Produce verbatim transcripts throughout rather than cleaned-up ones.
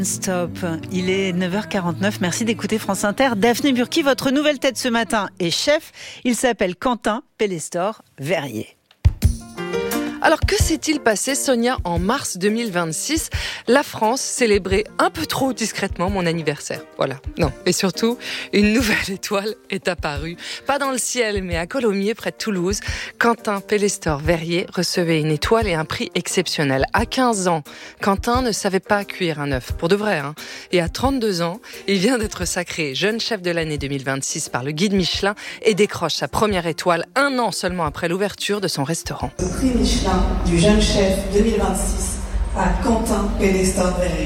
Stop, il est neuf heures quarante-neuf, merci d'écouter France Inter. Daphné Burki, votre nouvelle tête ce matin est chef, il s'appelle Quentin Pellestor-Verrier. Alors que s'est-il passé, Sonia, en mars deux mille vingt-six? La France célébrait un peu trop discrètement mon anniversaire. Voilà. Non. Et surtout, une nouvelle étoile est apparue. Pas dans le ciel, mais à Colomiers, près de Toulouse. Quentin Pellestor-Verrier recevait une étoile et un prix exceptionnel. À quinze ans, Quentin ne savait pas cuire un œuf. Pour de vrai, hein. Et à trente-deux ans, il vient d'être sacré jeune chef de l'année deux mille vingt-six par le guide Michelin et décroche sa première étoile un an seulement après l'ouverture de son restaurant. Le prix Michelin du jeune chef deux mille vingt-six à Quentin Pellestor-Verrier.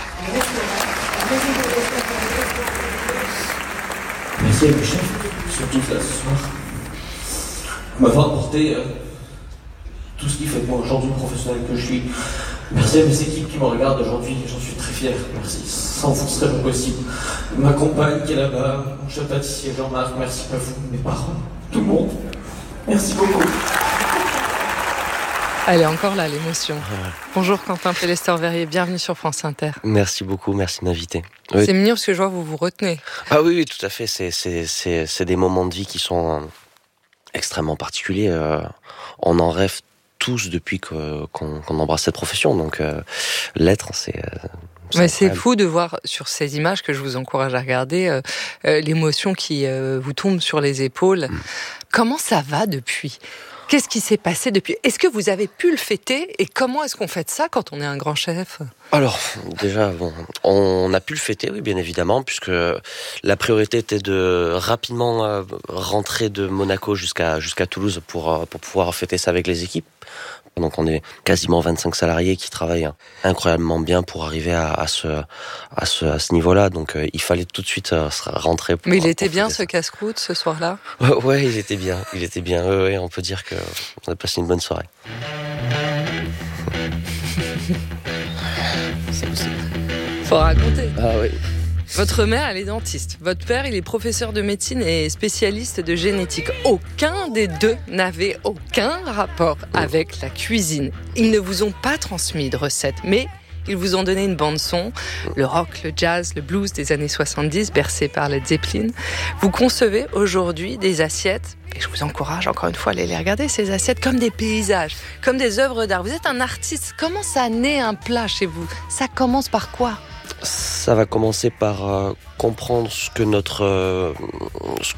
Merci à mes chefs, surtout là ce soir, m'avoir apporté euh, tout ce qui fait de moi aujourd'hui le professionnel que je suis. Merci à mes équipes qui me regardent aujourd'hui, j'en suis très fier. Merci, sans vous ce serait pas possible. Ma compagne qui est là-bas, mon chef pâtissier Jean-Marc, merci à vous, mes parents, tout le monde. Merci beaucoup. Elle est encore là, l'émotion. Ouais. Bonjour Quentin Pellestor-Verrier, bienvenue sur France Inter. Merci beaucoup, merci de m'inviter. Oui. C'est mignon parce que je vois que vous vous retenez. Ah oui, oui, tout à fait. C'est, c'est, c'est, c'est des moments de vie qui sont euh, extrêmement particuliers. Euh, on en rêve tous depuis que, qu'on, qu'on embrasse cette profession. Donc euh, l'être, c'est... Euh, C'est, Mais c'est fou de voir sur ces images que je vous encourage à regarder euh, euh, l'émotion qui euh, vous tombe sur les épaules. Mmh. Comment ça va depuis ? Qu'est-ce qui s'est passé depuis ? Est-ce que vous avez pu le fêter ? Et comment est-ce qu'on fête ça quand on est un grand chef ? Alors, déjà, bon, on a pu le fêter, oui, bien évidemment, puisque la priorité était de rapidement euh, rentrer de Monaco jusqu'à, jusqu'à Toulouse pour, euh, pour pouvoir fêter ça avec les équipes. Donc on est quasiment vingt-cinq salariés qui travaillent incroyablement bien pour arriver à, à, ce, à, ce, à ce niveau-là. Donc euh, il fallait tout de suite euh, rentrer. Pour, Mais il était bien ce ça. Casse-croûte ce soir-là ? Ouais, ouais, il était bien. Il était bien. Ouais, ouais, on peut dire qu'on a passé une bonne soirée. C'est possible. Faut raconter. Ah oui. Votre mère, elle est dentiste. Votre père, il est professeur de médecine et spécialiste de génétique. Aucun des deux n'avait aucun rapport avec la cuisine. Ils ne vous ont pas transmis de recettes, mais ils vous ont donné une bande-son, le rock, le jazz, le blues des années soixante-dix, bercé par Led Zeppelin. Vous concevez aujourd'hui des assiettes, et je vous encourage encore une fois à aller les regarder, ces assiettes, comme des paysages, comme des œuvres d'art. Vous êtes un artiste. Comment ça naît un plat chez vous ? Ça commence par quoi ? Ça va commencer par euh, comprendre ce que notre euh, ce que